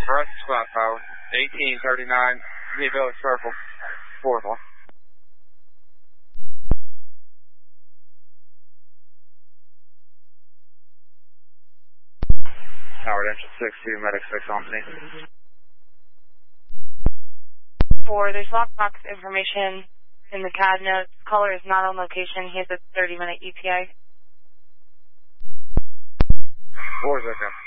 Arrest squad power, 1839, New Village Circle, 4th one. Howard Engine 6-2, Medic 6 on scene. 4, there's lockbox information in the CAD notes. Caller is not on location. He has a 30-minute ETA. 4 is okay.